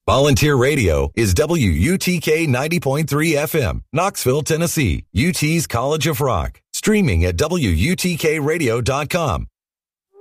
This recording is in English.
Volunteer Radio is WUTK 90.3 FM, Knoxville, Tennessee, UT's College of Rock. Streaming at WUTKRadio.com